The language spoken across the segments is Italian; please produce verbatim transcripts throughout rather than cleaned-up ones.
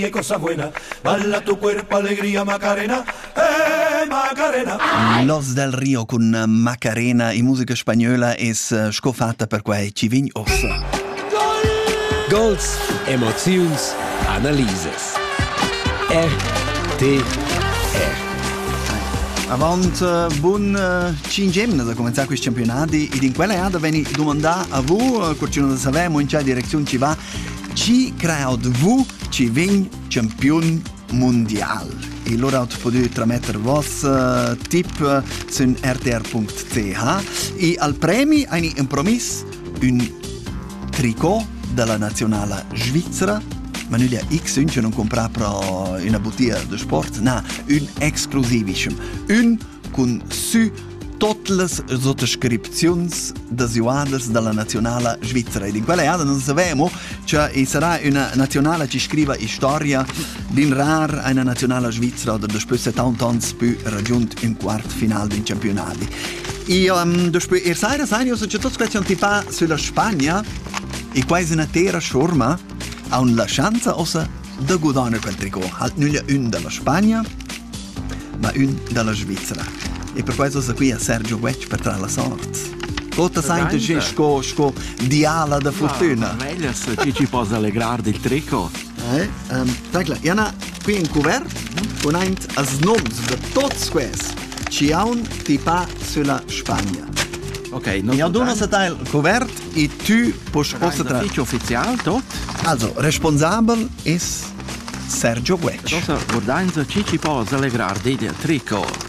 Y cosa buena, balla tu cuerpo, alegría, Macarena, eh, Macarena. Los del Rio con Macarena in musica spagnola es scofata per quei ci vign ossa. Goals, emoziuns, analises. R T R. Avant uh, bun uh, cingem da cominciare questi campionati ed in quella ada veni domanda a voi, uh, curcino da sapere in che direzione ci va, ci creato voi ci vin campion mondial. E loro potete tramettere il vostro uh, tip uh, su r t r punto c h e al premio hai un promesso un tricot della nazionale svizzera. Ma noi a X un non comprare pro una bottiglia di sport, no, un esclusivissimo, un con su tutte le sottoscrizioni desiderate dalla nazionale svizzera. E in quella anno non sappiamo che sarà una nazionale che scrive storia din rar una nazionale svizzera che dopo settanta anni più raggiunto un quarto finale dei campionati. E um, dopo il sera sai che tutto questo ti fa sulla Spagna e quasi una terra forma ha la chance ossa di guadagnare quel tricot. Halt non è un della Spagna, ma un della Svizzera. E per questo sono qui a Sergio Guecci per trarre la sorte. Cosa sente che sco, sco diala da fortuna? Ma meglio se ci ci possa allegrare del tricot. Eh, um, Tecla, Jana, qui in cuvert, con ein as noms de tots questi, ci ha un tipa sulla Spagna. Ok, non Io dono se il cuvert e tu puoi posso tra ufficio ufficiale tot. Also, responsabile è Sergio Guecci. Cosa guardanza ci ci possa allegrare del tricot.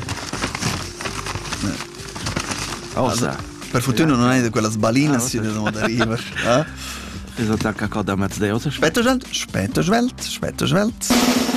Osa. Per fortuna non è di quella sbalina si devono arrivare. Eh? Cosa tacca coda mezz de osa. Aspetta svelt, aspetta svelt, aspetta svelt.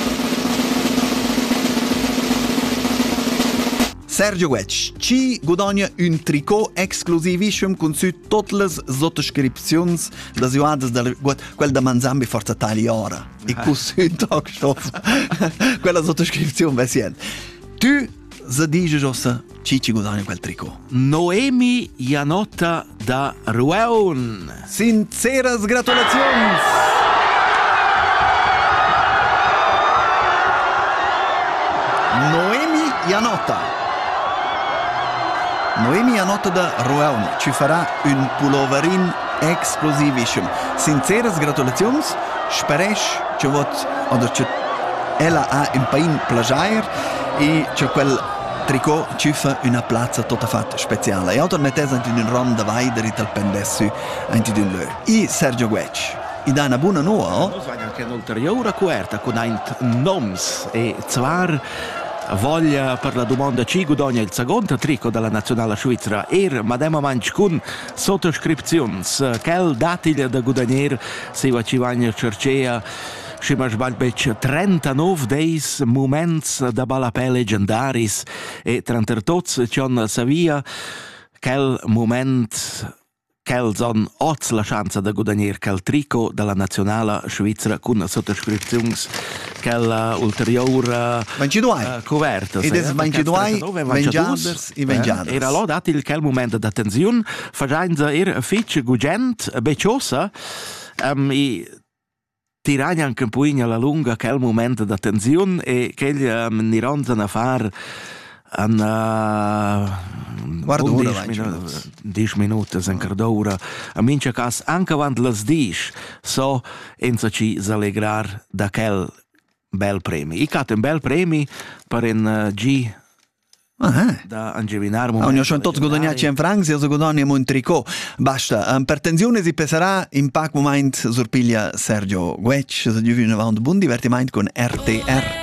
Sergio Guecci ci guadagna un tricot esclusivissimo con su tutte le sottoscrizioni desiderate dalle quella da Manzambi forza tagli ora e con su tag stoff quella sottoscrizione vessien. Tu se dici cosa ci ci guadagna quel tricot? Noemi Janotta da Rueun. Sinceras gratulazioni. Noemi Janotta. Noemi Janotta da Rueun ci farà un pulloverin esclusivissimo. Sinceras gratulazioni. Speresch che vot oder che ella ha un pain plagiar e che quel tricot ci fa una piazza tutta fatta speciale. E autor mettes anche in un rom da vaidere tal pendessu anche di un lö. E Sergio Guecci. I dà una buona nuova, oh? Noi anche un'ulteriore coerta con ein noms e zwar voglia per la domanda ci guadagna il secondo tricot della nazionale svizzera er madema manch con sottoscrizions quel datil da guadagner se va ci vagna cercea ci ma sbalbec trentanove days moments da balapè legendaris e trentotoz c'on savia quel moment quel zon oz la chance da guadagner quel tricot della nazionale svizzera con sottoscrizions quel uh, ulteriore ventidue uh, coverta. Ed è ventidue vengiaders e vengiaders. Era là dato il quel momento d'attenzione, facendo er fitch gugent, beciosa, um, e tirare anche un po' alla lunga quel momento d'attenzione e che gli um, ni ronzano a fare an uh, guarda ora dieci minuti anche d'ora a mince cas anche quando le dici so enza ci s'allegrar da quel bel premio. I cat un bel premio per un uh, G ah, da angevinar momento. Ogni sono tutti guadagnati in francs e guadagnano un tricot. Basta. Um, per tensione si penserà in pac moment surpiglia Sergio Guecci. Se giù un buon divertimento con R T R.